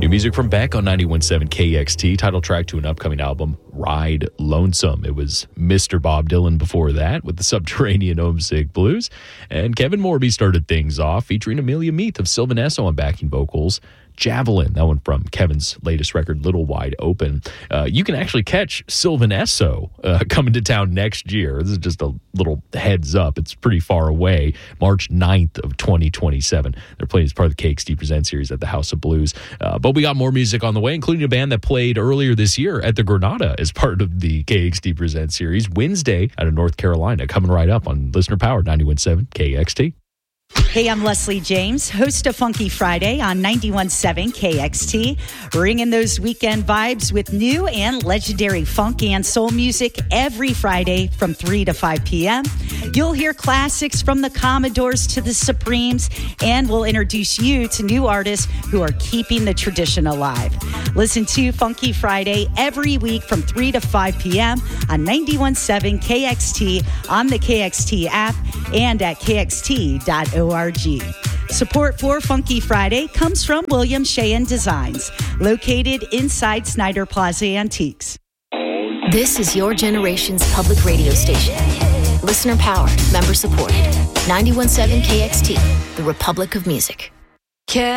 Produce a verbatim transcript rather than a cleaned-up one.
New music from Beck on ninety-one point seven K X T, title track to an upcoming album, Ride Lonesome. It was Mister Bob Dylan before that with the Subterranean Homesick Blues. And Kevin Morby started things off featuring Amelia Meath of Sylvan Esso on backing vocals. Javelin, that one from Kevin's latest record, Little Wide Open. Uh, you can actually catch Sylvan Esso uh, coming to town next year. This is just a little heads up. It's pretty far away. March ninth of twenty twenty-seven. They're playing as part of the K X T Present series at the House of Blues. Uh, but we got more music on the way, including a band that played earlier this year at the Granada as part of the K X T Present series, Wednesday out of North Carolina, coming right up on Listener Powered ninety-one point seven K X T. Hey, I'm Leslie James, host of Funky Friday on ninety-one point seven K X T, bringing those weekend vibes with new and legendary funk and soul music every Friday from three to five p.m. You'll hear classics from the Commodores to the Supremes, and we'll introduce you to new artists who are keeping the tradition alive. Listen to Funky Friday every week from three to five p.m. on ninety-one point seven K X T, on the K X T app, and at K X T dot org. Support for Funky Friday comes from William Sheehan Designs, located inside Snyder Plaza Antiques. This is your generation's public radio station. Listener powered, member supported. ninety-one point seven K X T, the Republic of Music.